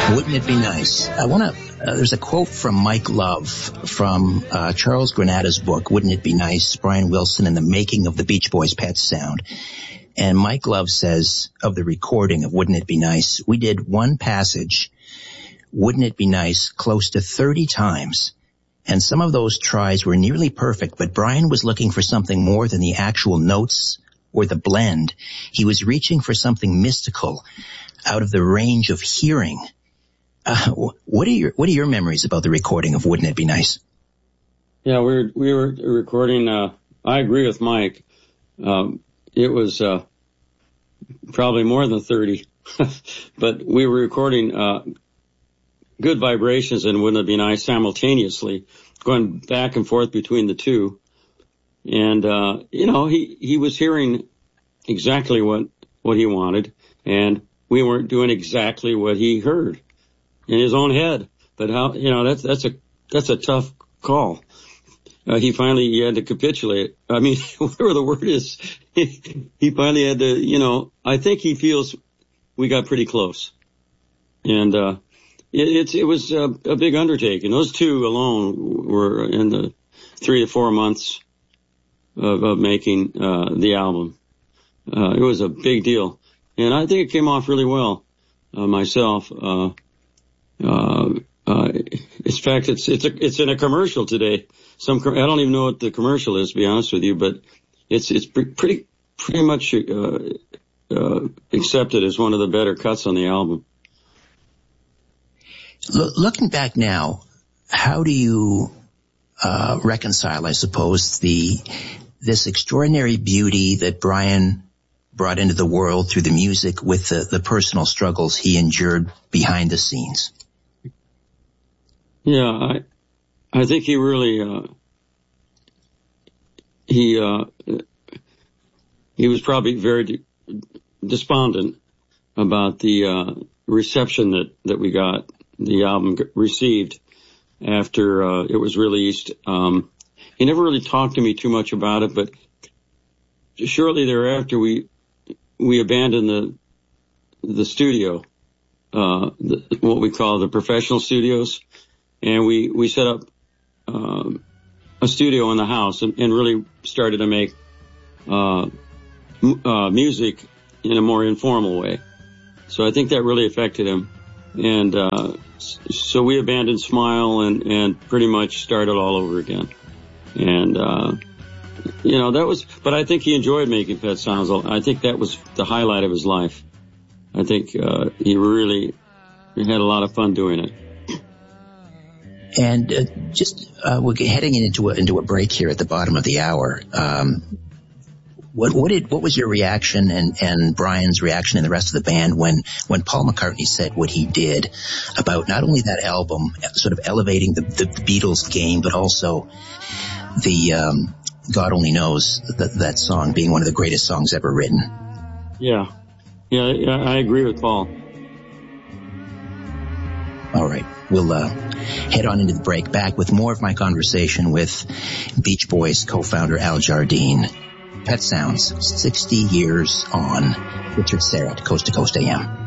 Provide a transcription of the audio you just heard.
Wouldn't it be nice? There's a quote from Mike Love from Charles Granada's book, Wouldn't It Be Nice? Brian Wilson and the Making of the Beach Boys' Pet Sound. And Mike Love says of the recording of Wouldn't It Be Nice, we did one passage, Wouldn't It Be Nice, close to 30 times. And some of those tries were nearly perfect, but Brian was looking for something more than the actual notes or the blend. He was reaching for something mystical out of the range of hearing. What are your memories about the recording of Wouldn't It Be Nice? Yeah, we were recording. I agree with Mike. It was probably more than 30, but we were recording Good Vibrations and Wouldn't It Be Nice simultaneously, going back and forth between the two. And he was hearing exactly what he wanted, and we weren't doing exactly what he heard in his own head. But that's a tough call. He finally had to capitulate. I mean, whatever the word is, he finally had to, I think he feels we got pretty close. And it was a big undertaking. Those two alone were in the 3 to 4 months of making the album. It was a big deal. And I think it came off really well myself. In fact, it's in a commercial today. I don't even know what the commercial is, to be honest with you, but it's pretty much accepted as one of the better cuts on the album. Looking back now, how do you reconcile, I suppose, this extraordinary beauty that Brian brought into the world through the music with the personal struggles he endured behind the scenes? Yeah, I think he really he was probably very despondent about the reception that we got, the album received after it was released. He never really talked to me too much about it, but shortly thereafter we abandoned the studio, what we call the professional studios. And we set up a studio in the house and really started to make music in a more informal way. So I think that really affected him. And so we abandoned Smile and pretty much started all over again. And but I think he enjoyed making Pet Sounds. I think that was the highlight of his life. I think he really had a lot of fun doing it. And we're heading into a break here at the bottom of the hour. What was your reaction and Brian's reaction and the rest of the band when Paul McCartney said what he did about not only that album sort of elevating the Beatles game, but also the God Only Knows that song being one of the greatest songs ever written? Yeah, I agree with Paul. All right. We'll head on into the break, back with more of my conversation with Beach Boys co-founder Al Jardine. Pet Sounds, 60 years on. Richard Serra, Coast to Coast AM.